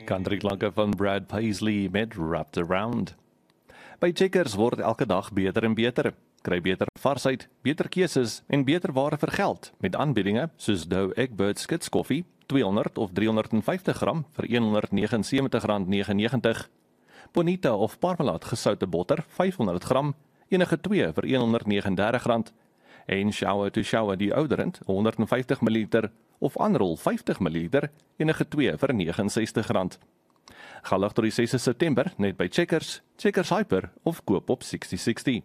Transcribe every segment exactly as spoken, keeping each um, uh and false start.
Countryklanke van Brad Paisley met Wrapped Around. By Checkers word elke dag beter en beter. Kry beter varsheid, beter keuses en beter ware vir geld met aanbiedinge soos Dow Egbert Skits koffie tweehonderd of driehonderdvyftig gram vir honderd negenensewentig rand negenennegentig. Bonita of Parmalat gesoute botter vyfhonderd gram, enige twee vir honderd negenendertig rand. En Shower to Shower deodorant honderdvyftig milliliter of Anrol vyftig milliliter, enige twee vir ses eenengestig rand. Geldig tot die sesde September net by Checkers, Checkers Hyper of koop op sixty sixty.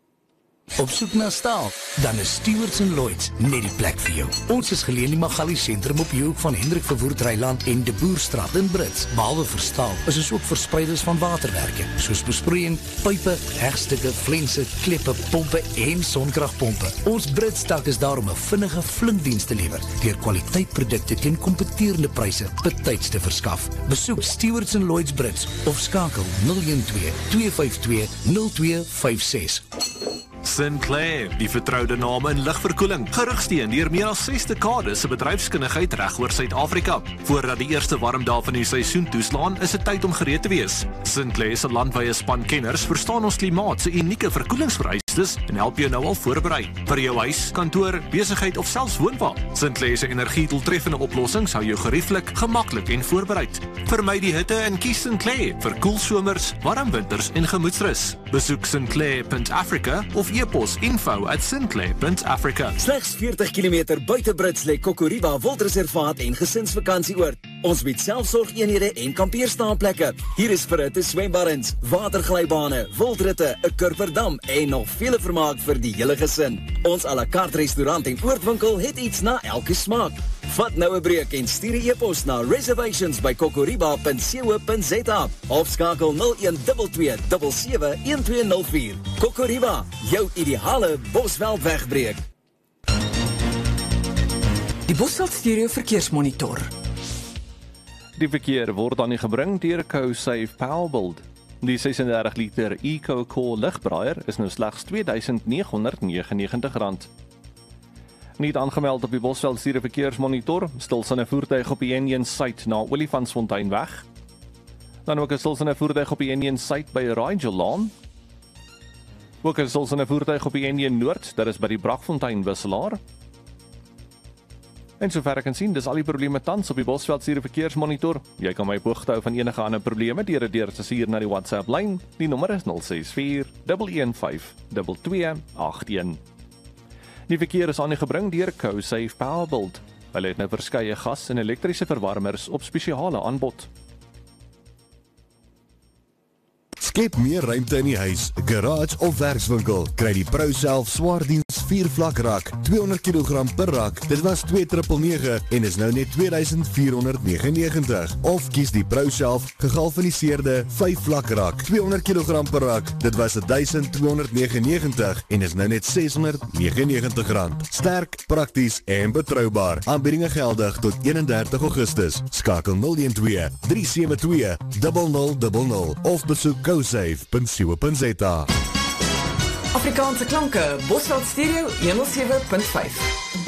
Op soek na staal, dan is Stewarts en Lloyds net die plek vir jou. Ons is geleë in die Magali sentrum op die hoek van Hendrik Verwoerd Dreiland en De Boerstraat in Brits. Behalwe vir staal, is ons ook verspreiders van waterwerke, soos besproeiing, pype, hegstukke, flense, kleppe, pompe en sonkragpompe. Ons Brits tak is daar om 'n vinnige flinkdiens te lewer, deur kwaliteitprodukte teen kompeterende pryse betyds te verskaf. Besoek Stewarts en Lloyds Brits of skakel nul een twee, twee vyf twee, nul twee vyf ses. Sinclair, die vertroude naam in ligverkoeling, gerigsteen deur meer as ses dekades se bedryfskundigheid reg oor Suid-Afrika. Voordat die eerste warm dae van die seisoen toeslaan, is dit tyd om gereed te wees. Sinclair se landwyse span kenners verstaan ons klimaat se unieke verkoelingsvereistes en help jou nou al voorberei vir jou huis, kantoor, besigheid of selfs woonwa. Sinclair se energiedoeltreffende oplossings hou jou gerieflik, gemaklik en voorbereid. Vermy die hitte en kies Sinclair vir koel somers, warm winters en gemoedsrus. Besoek sinclair punt africa of e-pos info at sinclair punt africa. Slegs veertig kilometer buite Brits lê Kokoriba Wildreservaat en gesinsvakantieoord. Ons bied selfsorgeenhede en kampeerstaanplekke. Hier is verhitte swembaddens, waterglybane, wildritte, 'n kurperdam en nog vele vermaak vir die hele gesin. Ons à la carte restaurant en oordwinkel het iets na elke smaak. Vat nou 'n breek en stuur 'n e-pos na reservations by kokoriba punt co punt za of skakel nul een twee twee sewe sewe een twee nul vier. Kokoriba, jou ideale Bosveld wegbreek. Die Bosveld Stereo Verkeersmonitor. Die verkeer word aan u gebring deur CoSafe Powerbuild. Die sesendertig liter EcoCore ligbraaier is nou slegs twee duisend neghonderd negenennegentig rand. Niet aangemeld op die Bosveld Stereo Verkeersmonitor, stilstaande voertuig op die N een site na Olifantsfonteinweg. Dan ook 'n stilstaande voertuig op die N een site by Rigel Laan. Ook 'n stilstaande voertuig op die N een Noord, dit is by die Brakfontein wisselaar. En sover ek kan sien, dis al die probleme tans op die Bosveld Stereo Verkeersmonitor. Jy kan my op hoogte hou van enige ander probleme deur dit deur te stuur na die WhatsApp lyn. Die nommer is nul ses vier een een vyf twee twee agt een. Die verkeer is aan u gebring deur CoSafe Powerbuild. Hulle het nou verskeie gas- en elektriese verwarmers op spesiale aanbod. Skep meer ruimte in die huis, garage of werkswinkel. Kry die ProSelf Swaardiens vier vlak rak, tweehonderd kilogram per rak. Dit was twee nege nege en is nou net twee duisend vierhonderd negenennegentig. Of kies die ProSelf gegalvaniseerde vyf vlak rak, tweehonderd kilogram per rak. Dit was duisend tweehonderd negenennegentig en is nou net seishonderd negenennegentig rand. Sterk, prakties en betroubaar. Aanbiedinge geldig tot eenendertig Augustus. Skakel nul een twee, drie sewe twee, nul nul nul nul of besoek cosafe punt co punt za. Afrikaanse klanke, Bosveld Stereo honderd sewe punt vyf.